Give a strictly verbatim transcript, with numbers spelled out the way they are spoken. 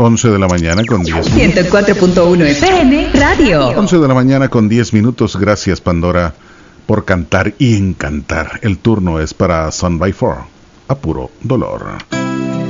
once de la mañana con diez minutos. ciento cuatro punto uno F M Radio. once de la mañana con diez minutos. Gracias, Pandora, por cantar y encantar. El turno es para Son by Four. A puro dolor.